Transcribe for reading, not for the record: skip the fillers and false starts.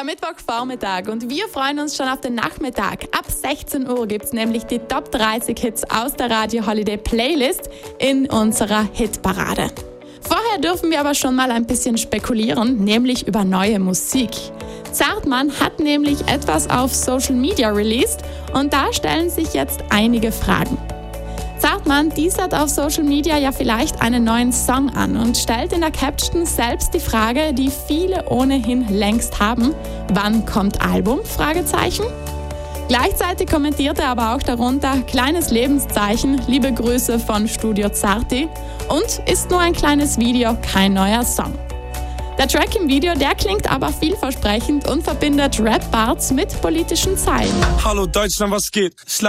Mittwochvormittag und wir freuen uns schon auf den Nachmittag. Ab 16 Uhr gibt es nämlich die Top 30 Hits aus der Radio Holiday Playlist in unserer Hitparade. Vorher dürfen wir aber schon mal ein bisschen spekulieren, nämlich über neue Musik. Zartmann hat nämlich etwas auf Social Media released und da stellen sich jetzt einige Fragen. Zartmann teasert auf Social Media ja vielleicht einen neuen Song an und stellt in der Caption selbst die Frage, die viele ohnehin längst haben: Wann kommt Album? Gleichzeitig kommentiert er aber auch darunter: kleines Lebenszeichen, liebe Grüße von Studio Zarti und ist nur ein kleines Video, kein neuer Song. Der Track im Video, der klingt aber vielversprechend und verbindet Rap-Parts mit politischen Zeilen. Hallo Deutschland, was geht?